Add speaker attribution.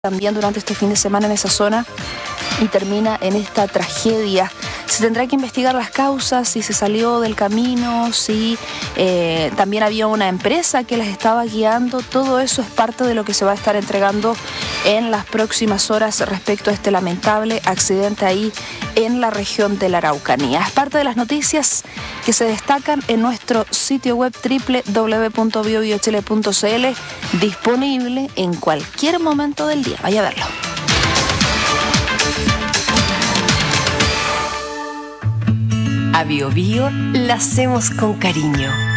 Speaker 1: también durante este fin de semana en esa zona y termina en esta tragedia. Se tendrá que investigar las causas, si se salió del camino, si también había una empresa que las estaba guiando. Todo eso es parte de lo que se va a estar entregando en las próximas horas respecto a este lamentable accidente ahí en la región de la Araucanía. Es parte de las noticias que se destacan en nuestro sitio web www.biobiochile.cl, disponible en cualquier momento del día. Vaya a verlo.
Speaker 2: A Bio Bio la hacemos con cariño.